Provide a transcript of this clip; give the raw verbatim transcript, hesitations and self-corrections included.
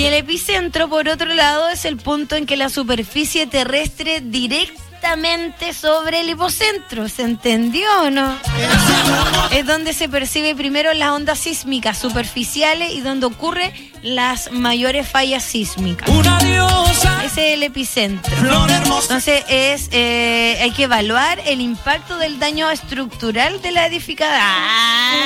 Y el epicentro, por otro lado, es el punto en que la superficie terrestre directamente sobre el hipocentro. ¿Se entendió o no? Es donde se percibe primero las ondas sísmicas superficiales y donde ocurren las mayores fallas sísmicas. Ese es el epicentro. Entonces es eh, hay que evaluar el impacto del daño estructural de la edificación.